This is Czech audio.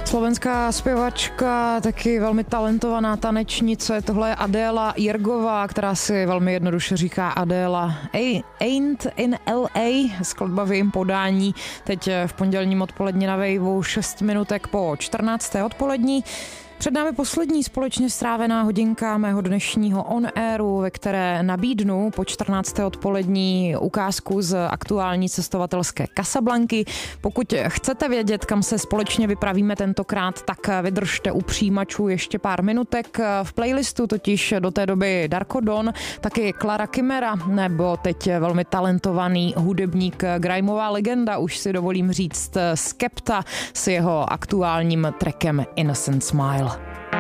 Slovenská zpěvačka, taky velmi talentovaná tanečnice. Tohle je Adéla Jirgová, která si velmi jednoduše říká Adéla Ain't in LA. Skladba v jejím podání teď v pondělním odpolední na Waveu 6 minutek po 14. odpolední. Před námi poslední společně strávená hodinka mého dnešního on-airu, ve které nabídnu po 14. odpolední ukázku z aktuální cestovatelské Casablanky. Pokud chcete vědět, kam se společně vypravíme tentokrát, tak vydržte u přijímačů ještě pár minutek. V playlistu totiž do té doby Darko Don, taky Clara Chimera, nebo teď velmi talentovaný hudebník, grimeová legenda, už si dovolím říct, Skepta s jeho aktuálním trackem Innocent Smile.